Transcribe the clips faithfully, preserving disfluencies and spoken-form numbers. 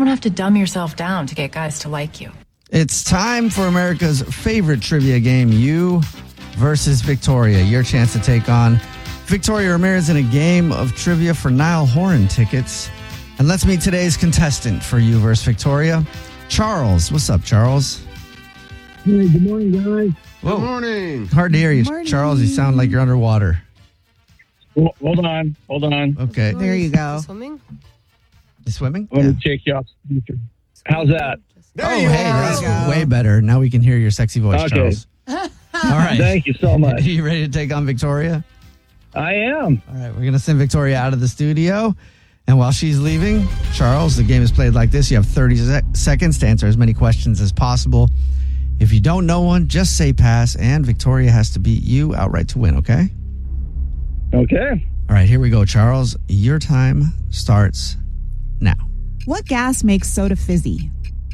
don't have to dumb yourself down to get guys to like you. It's time for America's favorite trivia game, You versus Victoria. Your chance to take on Victoria Ramirez in a game of trivia for Niall Horan tickets. And let's meet today's contestant for You versus Victoria, Charles. What's up, Charles? Hey, good morning, guys. Whoa. Good morning. Hard to hear you, Morning. Charles. You sound like you're underwater. Well, hold on, hold on. Okay. There you go. Swimming? You swimming? I'm going to take you off speaker. How's that? There Oh, you hey, are. that's There you go. way better. Now we can hear your sexy voice, Okay. Charles. All right. Thank you so Are much. you ready to take on Victoria? I am. All right, we're going to send Victoria out of the studio. And while she's leaving, Charles, the game is played like this. You have thirty sec- seconds to answer as many questions as possible. If you don't know one, just say pass, and Victoria has to beat you outright to win, okay? Okay. All right, here we go, Charles. Your time starts now. What gas makes soda fizzy?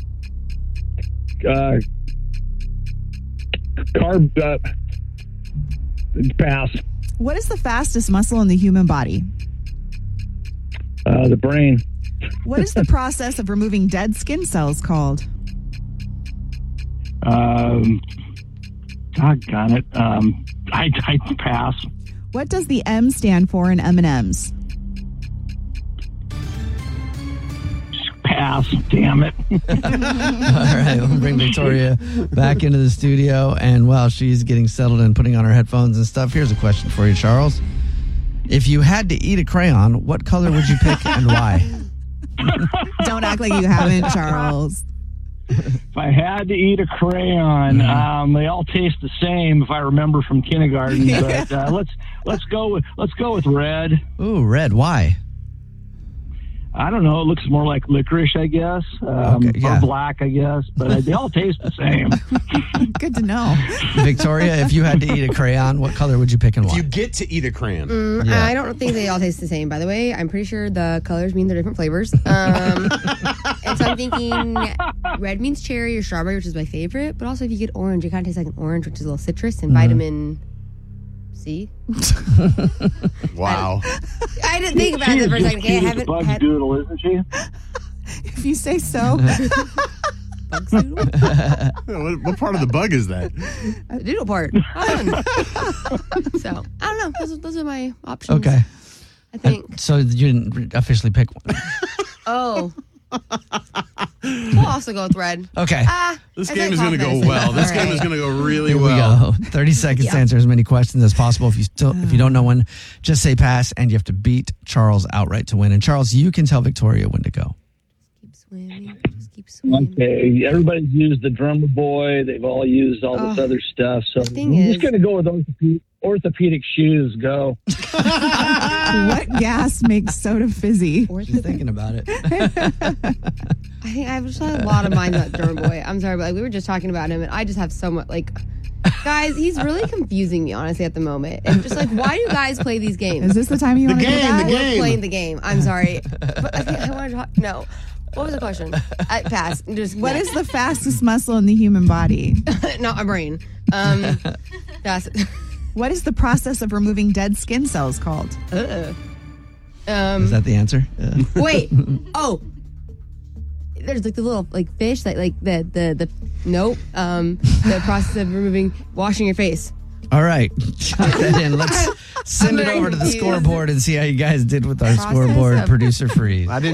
Uh, carb. Uh, pass. What is the fastest muscle in the human body? Uh, the brain. What is the process of removing dead skin cells called? Um, doggone it. Um, I, I pass. What does the M stand for in M and M's? Pass. Damn it. All right, we'll bring Victoria back into the studio. And while she's getting settled and putting on her headphones and stuff, here's a question for you, Charles. If you had to eat a crayon, what color would you pick and why? Don't act like you haven't, Charles. If I had to eat a crayon, um, they all taste the same. If I remember from kindergarten, but uh, let's let's go with let's go with red. Ooh, red. Why? I don't know. It looks more like licorice, I guess, um, Okay, yeah. or black, I guess. But they all taste the same. Good to know. Victoria, if you had to eat a crayon, what color would you pick and If why? you get to eat a crayon. Mm, Yeah. I don't think they all taste the same, by the way. I'm pretty sure the colors mean they're different flavors. Um, and so I'm thinking red means cherry or strawberry, which is my favorite. But also, if you get orange, it kind of tastes like an orange, which is a little citrus and vitamin C. Wow. I didn't think about it for a second. Okay, I haven't Bug had doodle, isn't she? If you say so. bug doodle. what, what part of the bug is that? The doodle part. Fun. So, I don't know. Those, those are my options. Okay. I think. So you didn't officially pick one. Oh. We'll also go with red. Okay. Ah, This I game said is going to go confidence. well. This All game right. is going to go really Here well. we go. thirty seconds to Yeah. answer as many questions as possible. If you still, if you don't know one, just say pass, and you have to beat Charles outright to win. And Charles, you can tell Victoria when to go. Keep swimming. Just keep swimming. Okay, everybody's used the drummer boy. They've all used all this Oh. other stuff. So thing I'm is- just going to go with orthopedic, orthopedic shoes. Go. What gas makes soda fizzy? She's thinking about it. I think I've just had a lot of mind about Drummer Boy. I'm sorry, but like we were just talking about him, and I just have so much like, guys, he's really confusing me honestly at the moment. And just like, why do guys play these games? Is this the time you want to do game, that? the We're game. playing the game. I'm sorry, but I think I want to talk. No, what was the question? I pass. Just What is the fastest muscle in the human body? not my brain? Um, pass. What is the process of removing dead skin cells called? Um, Is that the answer? Yeah. wait. Oh. There's like the little like fish that like the the the nope um the process of removing washing your face. All right. Shut that in. Let's send it very over to the confused. scoreboard and see how you guys did with our Process scoreboard of- producer freeze. I didn't